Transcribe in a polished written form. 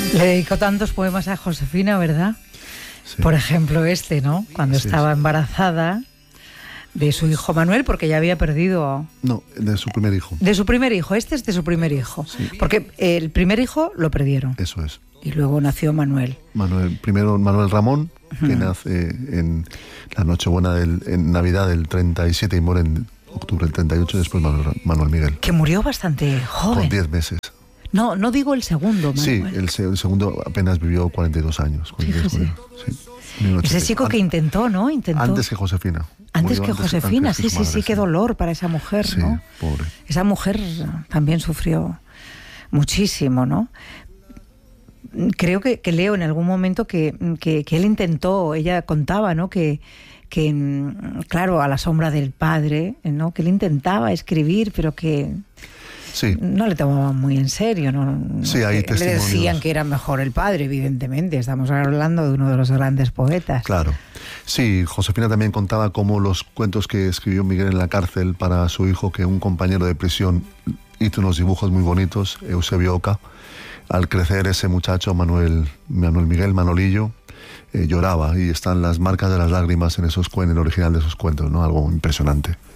Le dedicó tantos poemas a Josefina, ¿verdad? Sí. Por ejemplo, ¿no? Cuando estaba embarazada de su hijo Manuel, porque ya había perdido... No, de su primer hijo. De su primer hijo, es de su primer hijo. Sí. Porque el primer hijo lo perdieron. Eso es. Y luego nació Manuel. Primero Manuel Ramón, que nace en la Nochebuena, en Navidad del 37 y muere en octubre del 38, y después Manuel Miguel. Que murió bastante joven. Con 10 meses. No digo el segundo, Manuel. Sí, el segundo apenas vivió 42 años. Fíjese. Ese chico que intentó, ¿no? Antes que Josefina. Antes que Josefina, sí, qué dolor para esa mujer, sí, ¿no? Pobre. Esa mujer también sufrió muchísimo, ¿no? Creo que leo en algún momento que él intentó, ella contaba, ¿no? Que claro, a la sombra del padre, ¿no? Que él intentaba escribir, pero que... Sí. No le tomaban muy en serio, ¿no? Sí, hay testimonios. Le decían que era mejor el padre, evidentemente. Estamos hablando de uno de los grandes poetas. Claro. Sí, Josefina también contaba cómo los cuentos que escribió Miguel en la cárcel para su hijo, que un compañero de prisión hizo unos dibujos muy bonitos, Eusebio Oca. Al crecer ese muchacho, Manuel Miguel, Manolillo, lloraba, y están las marcas de las lágrimas en el original de esos cuentos, ¿no? Algo impresionante.